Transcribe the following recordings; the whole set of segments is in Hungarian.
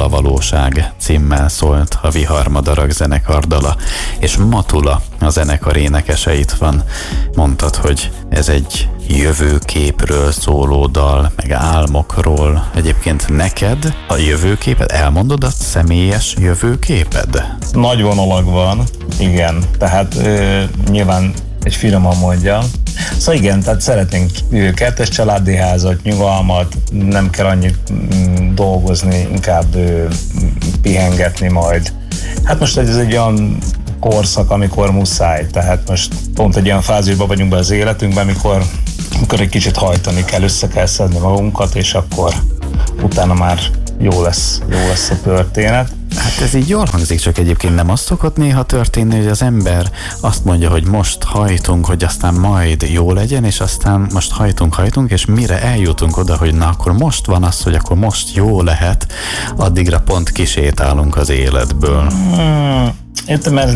a valóság címmel szólt a Viharmadarak zenekar dala, és Matula a zenekar énekese itt van. Mondtad, hogy ez egy jövőképről szóló dal, meg álmokról. Egyébként neked a jövőképed, elmondod a személyes jövőképed? Nagy vonalakban, igen. Tehát nyilván egy finoman mondja. Szóval igen, tehát szeretnénk kertes családi házat, nyugalmat, nem kell annyit dolgozni, inkább pihengetni majd. Hát most ez egy olyan korszak, amikor muszáj, tehát most pont egy olyan fázisban vagyunk be az életünkben, amikor egy kicsit hajtani kell, össze kell szedni magunkat, és akkor utána már jó lesz a történet. Hát ez így jól hangzik, csak egyébként nem az szokott néha történni, hogy az ember azt mondja, hogy most hajtunk, hogy aztán majd jó legyen, és aztán most hajtunk, és mire eljutunk oda, hogy na akkor most van az, hogy akkor most jó lehet, addigra pont kisétálunk az életből. Értem, mert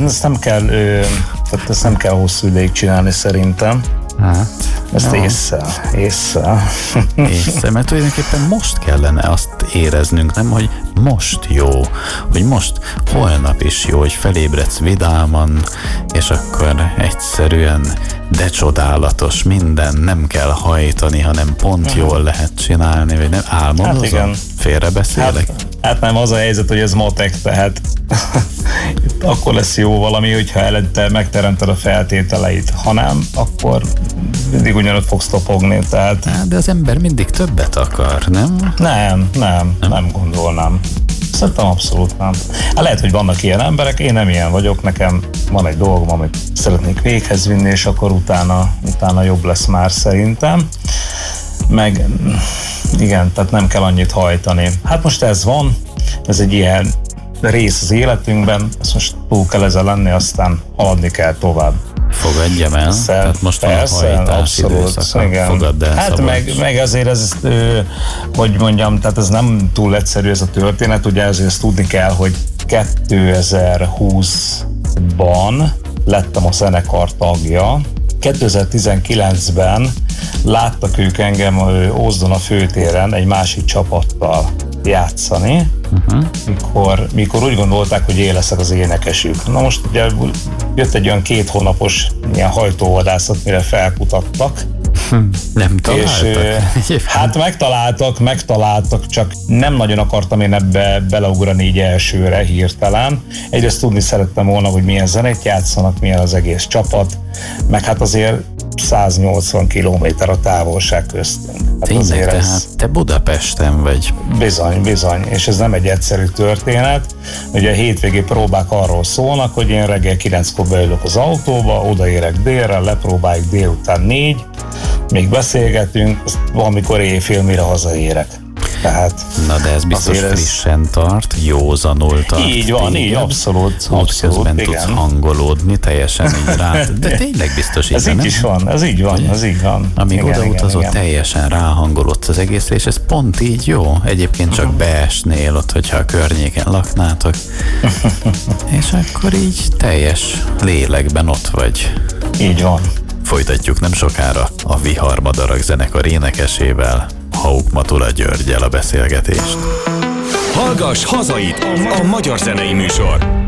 ezt nem kell hosszú ideig csinálni szerintem. Hát, ezt ésszel. Mert tulajdonképpen most kellene azt éreznünk, nem, hogy most jó, hogy most holnap is jó, hogy felébredsz vidáman, és akkor egyszerűen de csodálatos minden, nem kell hajtani, hanem pont jól lehet csinálni, vagy nem álmodozom? Hát igen. Félrebeszélek? Hát nem, az a helyzet, hogy ez matek, tehát akkor lesz jó valami, hogyha előtte megteremted a feltételeit. Ha nem, akkor mindig ugyanott fogsz topogni, tehát... Hát, de az ember mindig többet akar, nem? Nem gondolnám. Szerintem abszolút nem. Hát lehet, hogy vannak ilyen emberek, én nem ilyen vagyok, nekem van egy dolgom, amit szeretnék véghez vinni, és akkor utána jobb lesz már szerintem. Meg igen, tehát nem kell annyit hajtani. Hát most ez van, ez egy ilyen rész az életünkben, ezt most túl kell ezzel lenni, aztán haladni kell tovább. Fogadjam el, tehát most van a hajtás időszaka, fogadd el. Hát meg azért ez, hogy mondjam, tehát ez nem túl egyszerű ez a történet, ugye ezért ezt tudni kell, hogy 2020-ban lettem a zenekar tagja, 2019-ben láttak ők engem Ózdon a főtéren egy másik csapattal játszani, mikor úgy gondolták, hogy én leszek az énekesük. Na most ugye jött egy olyan 2 hónapos ilyen hajtóvadászat, mire felkutattak. Nem találtak? Hát megtaláltak, csak nem nagyon akartam én ebbe beleugrani így elsőre hirtelen. Egyrészt tudni szerettem volna, hogy milyen zenét játszanak, milyen az egész csapat, meg hát azért 180 kilométer a távolság köztünk. Hát tényleg, tehát te Budapesten vagy. Bizony, és ez nem egy egyszerű történet. Ugye a hétvégi próbák arról szólnak, hogy én reggel 9-kor beülök az autóba, odaérek délre, lepróbáljuk délután 4, még beszélgetünk, valamikor éjfél, mire hazaérek. Tehát na de ez biztos frissen tart, józanul tart. Így van, így abszolút. Útközben tudsz hangolódni, teljesen így rá. De tényleg biztos így ez van, ez így van. Amíg odautazol, teljesen ráhangolódsz az egészre, és ez pont így jó. Egyébként csak beesnél ott, hogyha a környéken laknátok. És akkor így teljes lélekben ott vagy. Így van. Folytatjuk nem sokára a Viharmadarak zenekar énekesével, Hauk Matula Györggyel a beszélgetést. Hallgass hazait, a magyar zenei műsor.